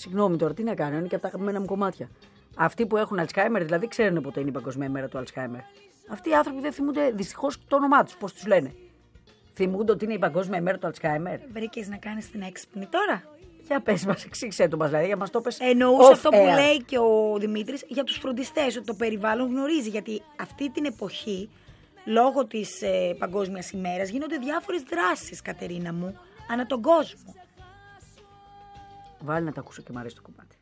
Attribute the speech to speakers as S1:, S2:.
S1: Συγγνώμη τώρα, τι να κάνω, είναι και από τα αγαπημένα μου κομμάτια. Αυτοί που έχουν Αλτσχάιμερ, δηλαδή ξέρουν πότε είναι η Παγκόσμια ημέρα του Αλτσχάιμερ. Αυτοί οι άνθρωποι δεν θυμούνται δυστυχώς το όνομά τους, πώς τους λένε. Θυμούνται ότι είναι η Παγκόσμια ημέρα του Αλτσχάιμερ.
S2: Βρήκες να κάνεις την έξυπνη τώρα.
S1: Για πες μας, εξήγησέ το μας, δηλαδή, για μας το πες.
S2: Εννοούσε αυτό που λέει και ο Δημήτρης για τους φροντιστές, ότι το περιβάλλον γνωρίζει. Γιατί αυτή την εποχή, λόγω της Παγκόσμιας ημέρας, γίνονται διάφορες δράσεις, Κατερίνα μου, ανά τον κόσμο.
S1: Βάλει να τα ακούσω και μου αρέσει το κομμάτι.